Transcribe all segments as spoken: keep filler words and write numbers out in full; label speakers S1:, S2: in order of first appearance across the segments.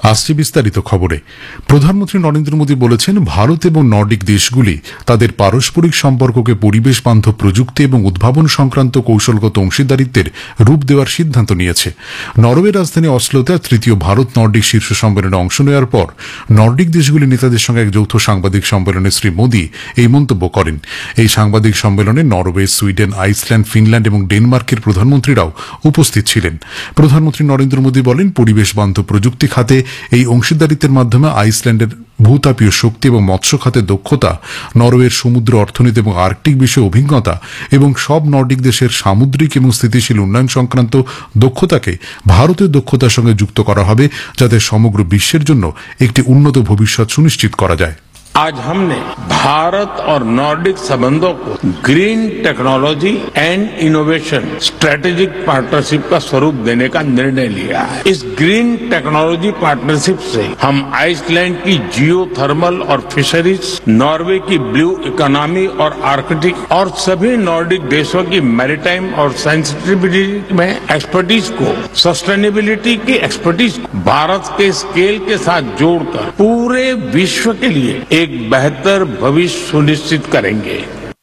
S1: আসছে বিস্তারিত খবরে। প্রধানমন্ত্রী নরেন্দ্র মোদী বলেছেন, ভারত এবং নর্ডিক দেশগুলি তাদের পারস্পরিক সম্পর্ককে পরিবেশ বান্ধব প্রযুক্তি এবং উদ্ভাবন সংক্রান্ত কৌশলগত অংশীদারিত্বের রূপ দেওয়ার সিদ্ধান্ত নিয়েছে। নরওয়ের রাজধানী অসলোতে তৃতীয় ভারত নর্ডিক শীর্ষ সম্মেলনে অংশ নেওয়ার পর নর্ডিক দেশগুলি নেতাদের সঙ্গে এক যৌথ সাংবাদিক সম্মেলনে শ্রী মোদী এই মন্তব্য করেন। এই সাংবাদিক সম্মেলনে নরওয়ে, সুইডেন, আইসল্যান্ড, ফিনল্যান্ড এবং ডেনমার্কের প্রধানমন্ত্রীরাও উপস্থিত ছিলেন। প্রধানমন্ত্রী নরেন্দ্র মোদী বলেন, পরিবেশ বান্ধব প্রযুক্তি খাতে এই অংশীদারিত্বের মাধ্যমে আইসল্যান্ডের ভূতাপীয় শক্তি এবং মৎস্য খাতের দক্ষতা, নরওয়ের সমুদ্র অর্থনীতি এবং আর্কটিক বিষয়ে অভিজ্ঞতা এবং সব নর্ডিক দেশের সামুদ্রিক এবং স্থিতিশীল উন্নয়ন সংক্রান্ত দক্ষতাকে ভারতের দক্ষতার সঙ্গে যুক্ত করা হবে, যাতে সমগ্র বিশ্বের জন্য একটি উন্নত ভবিষ্যৎ সুনিশ্চিত করা যায়।
S2: आज हमने भारत और नॉर्डिक संबंधों को green technology and innovation strategic partnership का स्वरूप देने का निर्णय लिया है। इस ग्रीन टेक्नोलॉजी पार्टनरशिप से हम आइसलैंड की जियो थर्मल और फिशरीज, नॉर्वे की ब्लू इकोनॉमी और आर्कटिक और सभी नॉर्डिक देशों की मैरीटाइम और सेंसिटिविटी में एक्सपर्टीज को, सस्टेनेबिलिटी की एक्सपर्टीज को भारत के स्केल के साथ जोड़कर पूरे विश्व के लिए एक बेहतर भविष्य सुनिश्चित करेंगे।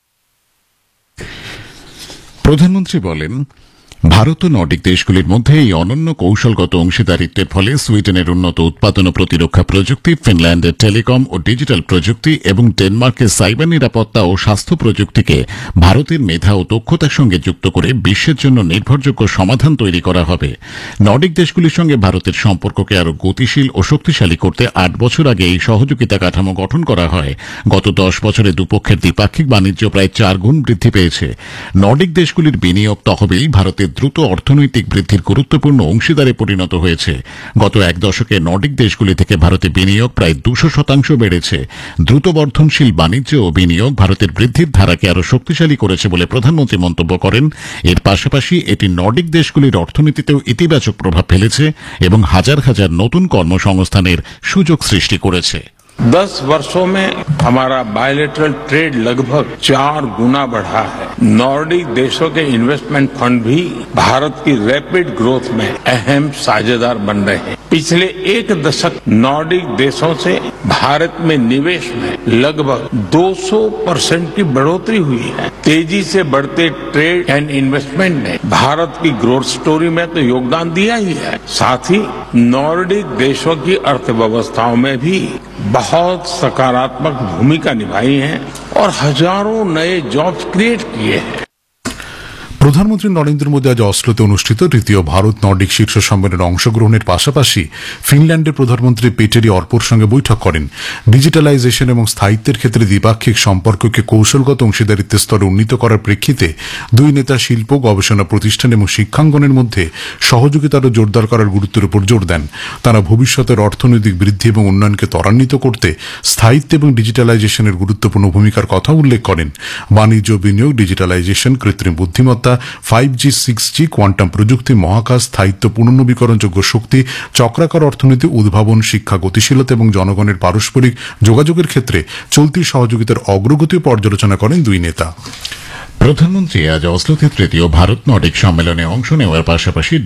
S3: প্রধানমন্ত্রী বলেন, ভারত ও নর্ডিক দেশগুলির মধ্যে এই অনন্য কৌশলগত অংশীদারিত্বের ফলে সুইডেনের উন্নত উৎপাদন ও প্রতিরক্ষা প্রযুক্তি, ফিনল্যান্ডের টেলিকম ও ডিজিটাল প্রযুক্তি এবং ডেনমার্কের সাইবার নিরাপত্তা ও স্বাস্থ্য প্রযুক্তিকে ভারতের মেধা ও দক্ষতার সঙ্গে যুক্ত করে বিশ্বের জন্য নির্ভরযোগ্য সমাধান তৈরি করা হবে। নর্ডিক দেশগুলির সঙ্গে ভারতের সম্পর্ককে আরও গতিশীল ও শক্তিশালী করতে আট বছর আগে এই সহযোগিতা কাঠামো গঠন করা হয়। গত দশ বছরে দুপক্ষের দ্বিপাক্ষিক বাণিজ্য প্রায় চার গুণ বৃদ্ধি পেয়েছে। নর্ডিক দেশগুলির বিনিয়োগ তহবিল ভারতের দ্রুত অর্থনৈতিক বৃদ্ধির গুরুত্বপূর্ণ অংশীদারে পরিণত হয়েছে। গত এক দশকে নর্ডিক দেশগুলি থেকে ভারতে বিনিয়োগ প্রায় দুশো শতাংশ বেড়েছে। দ্রুত বর্ধনশীল বাণিজ্য ও বিনিয়োগ ভারতের বৃদ্ধির ধারাকে আরও শক্তিশালী করেছে বলে প্রধানমন্ত্রী মন্তব্য করেন। এর পাশাপাশি এটি নর্ডিক দেশগুলির অর্থনীতিতেও ইতিবাচক প্রভাব ফেলেছে এবং হাজার হাজার নতুন কর্মসংস্থানের সুযোগ সৃষ্টি করেছে।
S2: दस वर्षों में हमारा बायलैटरल ट्रेड लगभग चार गुना बढ़ा है। नॉर्डिक देशों के इन्वेस्टमेंट फंड भी भारत की रैपिड ग्रोथ में अहम साझेदार बन रहे हैं। पिछले एक दशक नॉर्डिक देशों से भारत में निवेश में लगभग दो सौ परसेंट की बढ़ोतरी हुई है। तेजी से बढ़ते ट्रेड एंड इन्वेस्टमेंट ने भारत की ग्रोथ स्टोरी में तो योगदान दिया ही है, साथ ही नॉर्डिक देशों की अर्थव्यवस्थाओं में भी बहुत सकारात्मक भूमिका निभाई है और हजारों नए जॉब्स क्रिएट किए हैं।
S1: প্রধানমন্ত্রী নরেন্দ্র মোদী আজ অসলোতে অনুষ্ঠিত তৃতীয় ভারত নর্ডিক শীর্ষ সম্মেলনে অংশগ্রহণের পাশাপাশি ফিনল্যান্ডের প্রধানমন্ত্রী পেটেরি অর্পোর সঙ্গে বৈঠক করেন। ডিজিটালাইজেশন এবং স্থায়িত্বের ক্ষেত্রে দ্বিপাক্ষিক সম্পর্ককে কৌশলগত অংশীদারিত্বের স্তরে উন্নীত করার প্রেক্ষিতে দুই নেতা শিল্প, গবেষণা প্রতিষ্ঠান এবং শিক্ষাঙ্গনের মধ্যে সহযোগিতা আরও জোরদার করার গুরুত্বের উপর জোর দেন। তারা ভবিষ্যতের অর্থনৈতিক বৃদ্ধি এবং উন্নয়নকে ত্বরান্বিত করতে স্থায়িত্ব এবং ডিজিটালাইজেশনের গুরুত্বপূর্ণ ভূমিকার কথা উল্লেখ করেন। বাণিজ্য, বিনিয়োগ, ডিজিটালাইজেশন, কৃত্রিম বুদ্ধিমত্তা, ফাইভ জি, সিক্স জি, কোয়ান্টাম প্রযুক্তি, মহাকাশ, স্থায়িত্ব, পুনর্নবীকরণযোগ্য শক্তি, চক্রাকার অর্থনীতি, উদ্ভাবন, শিক্ষা, গতিশীলতা এবং জনগণের পারস্পরিক যোগাযোগের ক্ষেত্রে চলতি সহযোগিতার অগ্রগতি পর্যালোচনা করেন দুই নেতা।
S3: প্রধানমন্ত্রী আজ অসলোতে তৃতীয় ভারত নর্ডিক সম্মেলনে অংশ নেওয়ার পাশাপাশি